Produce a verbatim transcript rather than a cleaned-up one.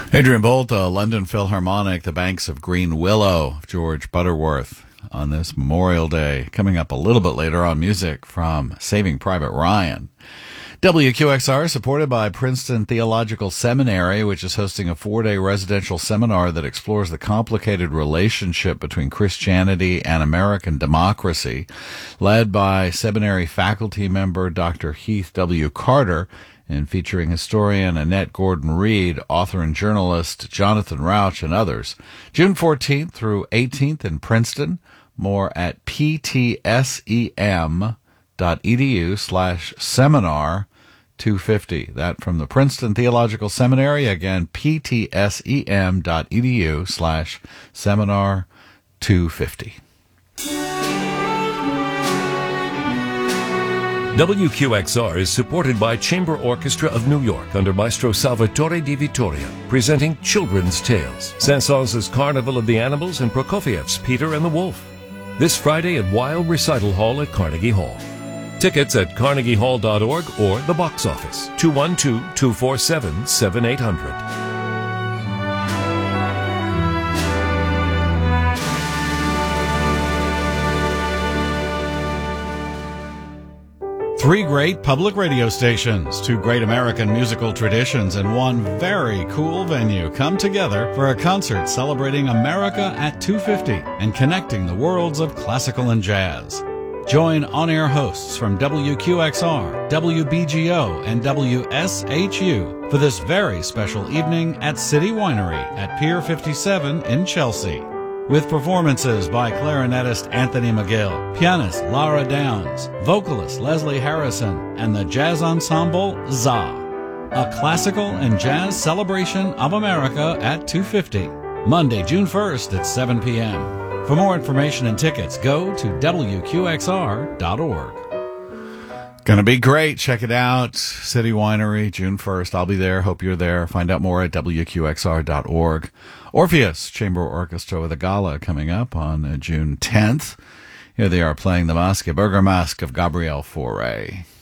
Adrian Bolt, the London Philharmonic, The Banks of Green Willow, George Butterworth on this Memorial Day. Coming up a little bit later on, music from Saving Private Ryan. W Q X R, supported by Princeton Theological Seminary, which is hosting a four-day residential seminar that explores the complicated relationship between Christianity and American democracy, led by seminary faculty member Doctor Heath W. Carter, and featuring historian Annette Gordon-Reed, author and journalist Jonathan Rauch, and others. June fourteenth through eighteenth in Princeton. More at ptsem.edu slash seminar 250. That from the Princeton Theological Seminary. Again, ptsem.edu slash seminar 250. W Q X R is supported by Chamber Orchestra of New York under Maestro Salvatore Di Vittoria, presenting Children's Tales, Saint-Saëns' Carnival of the Animals, and Prokofiev's Peter and the Wolf. This Friday at Wild Recital Hall at Carnegie Hall. Tickets at carnegie hall dot org or the box office, two one two, two four seven, seven eight zero zero. Three great public radio stations, two great American musical traditions, and one very cool venue come together for a concert celebrating America at two fifty and connecting the worlds of classical and jazz. Join on-air hosts from W Q X R, W B G O, and W S H U for this very special evening at City Winery at Pier fifty-seven in Chelsea. With performances by clarinetist Anthony McGill, pianist Lara Downs, vocalist Leslie Harrison, and the jazz ensemble Za. A classical and jazz celebration of America at two fifty, Monday, June first at seven p.m. For more information and tickets, go to W Q X R dot org. Gonna be great. Check it out. City Winery, June first. I'll be there. Hope you're there. Find out more at W Q X R dot org. Orpheus Chamber Orchestra with a gala coming up on uh, June tenth. Here they are playing the Masque Burgermasque of Gabriel Fauré.